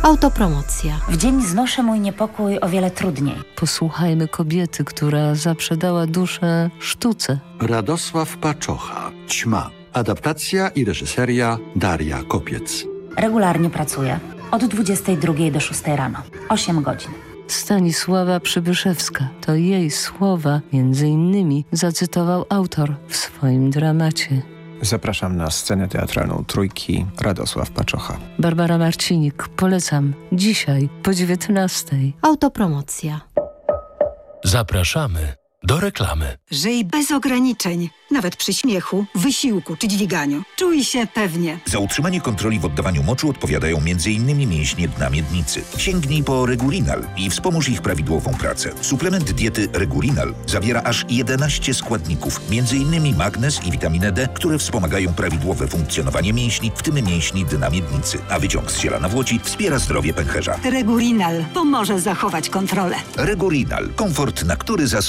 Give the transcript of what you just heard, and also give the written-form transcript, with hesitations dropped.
Autopromocja. W dzień znoszę mój niepokój o wiele trudniej. Posłuchajmy kobiety, która zaprzedała duszę sztuce. Radosław Paczocha. Ćma. Adaptacja i reżyseria Daria Kopiec. Regularnie pracuję. Od 22 do 6 rano. 8 godzin. Stanisława Przybyszewska. To jej słowa, między innymi, zacytował autor w swoim dramacie. Zapraszam na scenę teatralną Trójki Radosław Paczocha. Barbara Marcinik. Polecam. Dzisiaj po 19. Autopromocja. Zapraszamy do reklamy. Żyj bez ograniczeń, nawet przy śmiechu, wysiłku czy dźwiganiu. Czuj się pewnie. Za utrzymanie kontroli w oddawaniu moczu odpowiadają m.in. mięśnie dna miednicy. Sięgnij po Regulinal i wspomóż ich prawidłową pracę. Suplement diety Regulinal zawiera aż 11 składników, m.in. magnez i witaminę D, które wspomagają prawidłowe funkcjonowanie mięśni, w tym mięśni dna miednicy. A wyciąg z ziela nawłoci wspiera zdrowie pęcherza. Regulinal pomoże zachować kontrolę. Regulinal. Komfort, na który zasługuje.